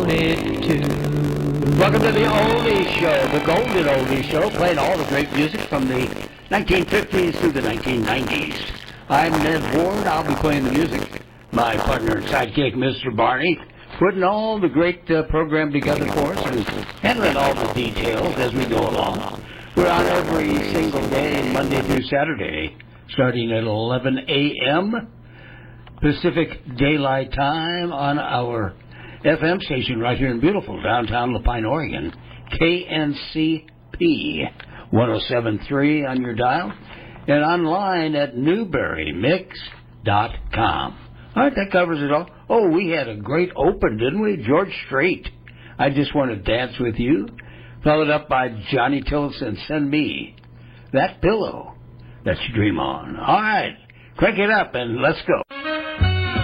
wanted to. Welcome to the Oldies Show, the Golden Oldies Show, playing all the great music from the 1950s through the 1990s. I'm Ned Ward. I'll be playing the music. My partner and sidekick, Mr. Barney, putting all the great program together for us and handling all the details as we go along. We're on every single day, Monday through Saturday, starting at 11 a.m. Pacific Daylight Time on our FM station right here in beautiful downtown Lapine, Oregon, KNCP 107.3 on your dial, and online at newberrymix.com. All right, that covers it all. Oh, we had a great open, didn't we? George Strait, I Just Want to Dance With You, followed up by Johnny Tillotson, Send Me That Pillow That You Dream On. All right, crank it up and let's go.